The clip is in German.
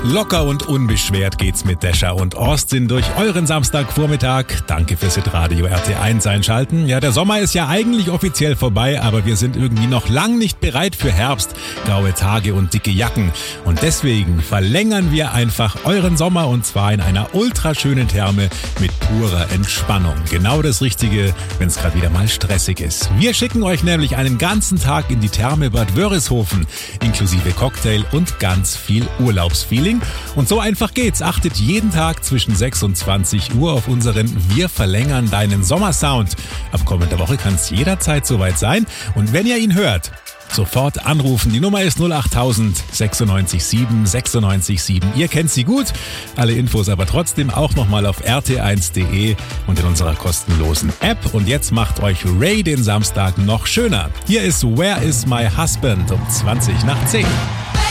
Locker und unbeschwert geht's mit Descha und Austin durch euren Samstagvormittag. Danke fürs Hitradio RT1 einschalten. Ja, der Sommer ist ja eigentlich offiziell vorbei, aber wir sind irgendwie noch lang nicht bereit für Herbst, graue Tage und dicke Jacken. Und deswegen verlängern wir einfach euren Sommer und zwar in einer ultraschönen Therme mit purer Entspannung. Genau das Richtige, wenn es gerade wieder mal stressig ist. Wir schicken euch nämlich einen ganzen Tag in die Therme Bad Wörishofen, inklusive Cocktail und ganz viel Urlaubsfeeling. Und so einfach geht's. Achtet jeden Tag zwischen 6 und 20 Uhr auf unseren Wir verlängern deinen Sommersound. Ab kommender Woche kann es jederzeit soweit sein. Und wenn ihr ihn hört, sofort anrufen. Die Nummer ist 08000 96 7 96 7. Ihr kennt sie gut. Alle Infos aber trotzdem auch nochmal auf rt1.de und in unserer kostenlosen App. Und jetzt macht euch Ray den Samstag noch schöner. Hier ist Where is my husband um 20 nach 10.